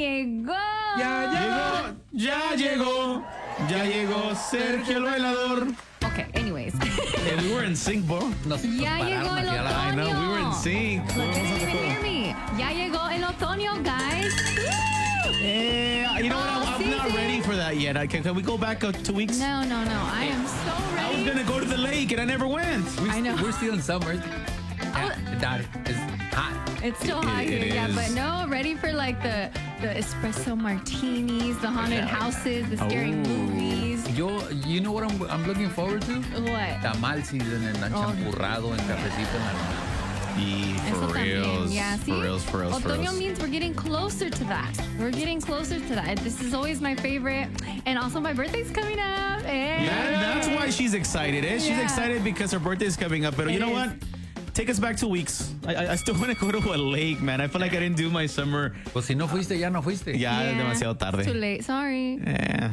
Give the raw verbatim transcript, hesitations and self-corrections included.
llegó. Ya llegó, ya llegó, ya llegó Sergio el bailador. Okay, anyways. Hey, we were in sync, bro. Nos Ya llegó pararon el aquí a la- I know, we were in otoño. sync. Look, they didn't even hear me. Ya llegó el otoño, guys. Eh, you know what? I'm, I'm not Season. ready for that yet. I, can, can we go back uh, two weeks? No, no, no. I am so I was ready. gonna go to the lake and I never went. We, I know. We're still in summer. Yeah, that is hot. It's still It- hot it here, yeah, is. but no, ready for like the the espresso martinis, the haunted houses, the scary Oh. movies. Yo, you know what I'm, I'm looking forward to? What? Tamal season en champurrado, en cafecito, en la Y Eso for también, reals, yeah, see? for reals, for reals, for Otoño reals. means we're getting closer to that. We're getting closer to that. This is always my favorite. And also my birthday's coming up. Eh. That, that's why she's excited. Eh? She's Yeah. excited because her birthday is coming up. But you It know is. what? Take us back two weeks. I, I, I still want to go to a lake, man. I feel like I didn't do my summer. Pues si no fuiste, ya no fuiste. Ya es demasiado tarde. Too late. Sorry. Eh.